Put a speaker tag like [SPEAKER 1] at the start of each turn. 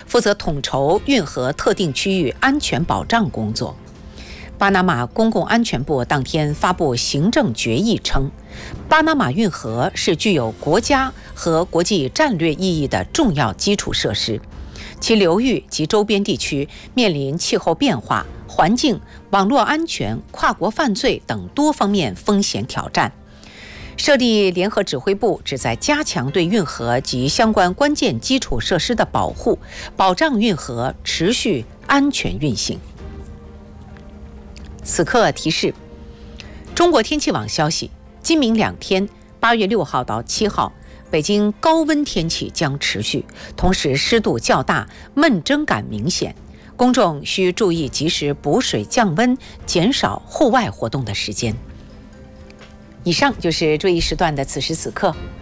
[SPEAKER 1] 负责统筹运河特定区域安全保障工作。巴拿马公共安全部当天发布行政决议称，巴拿马运河是具有国家和国际战略意义的重要基础设施，其流域及周边地区面临气候变化、环境、网络安全、跨国犯罪等多方面风险挑战。设立联合指挥部旨在加强对运河及相关关键基础设施的保护，保障运河持续安全运行。此刻提示：中国天气网消息，今明2天，8月6号到7号，北京高温天气将持续，同时湿度较大，闷蒸感明显，公众需注意及时补水降温，减少户外活动的时间。以上就是这一时段的此时此刻，